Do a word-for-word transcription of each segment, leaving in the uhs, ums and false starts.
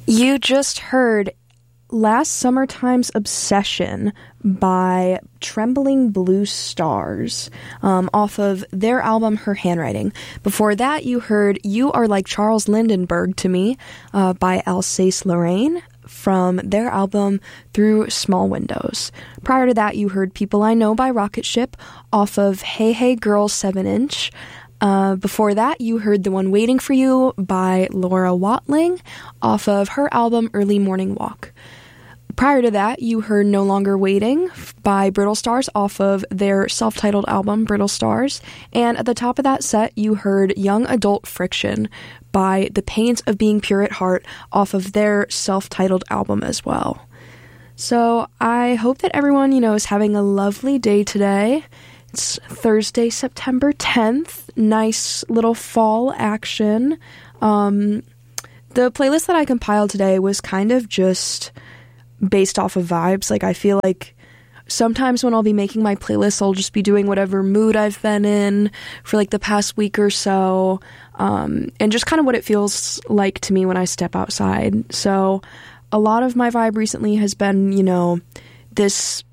You just heard Last Summertime's Obsession by Trembling Blue Stars um, off of their album Her Handwriting. Before that, you heard You Are Like Charles Lindenberg to Me uh, by Alsace-Lorraine from their album Through Small Windows. Prior to that, you heard People I Know by Rocket Ship off of Hey Hey Girl seven inch. Uh, before that, you heard The One Waiting for You by Laura Watling off of her album Early Morning Walk. Prior to that, you heard No Longer Waiting by Brittle Stars off of their self-titled album Brittle Stars. And at the top of that set, you heard Young Adult Friction by The Pains of Being Pure at Heart off of their self-titled album as well. So I hope that everyone, you know, is having a lovely day today. It's Thursday, September tenth. Nice little fall action. Um, the playlist that I compiled today was kind of just based off of vibes. Like, I feel like sometimes when I'll be making my playlist, I'll just be doing whatever mood I've been in for like the past week or so. Um, and just kind of what it feels like to me when I step outside. So a lot of my vibe recently has been, you know, this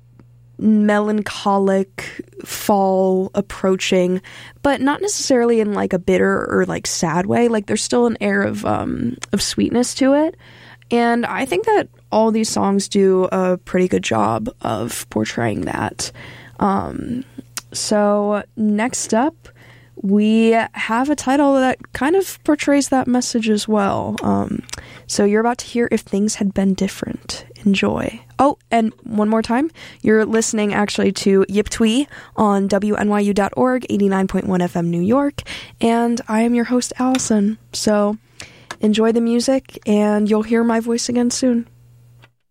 melancholic fall approaching, but not necessarily in like a bitter or like sad way. Like, there's still an air of um of sweetness to it, and I think that all these songs do a pretty good job of portraying that. Um so next up, we have a title that kind of portrays that message as well. Um so you're about to hear If Things Had Been Different. Enjoy. Oh, and one more time, you're listening actually to Yip Twee on W N Y U dot org, eighty-nine point one F M New York, and I am your host, Allison. So enjoy the music, and you'll hear my voice again soon.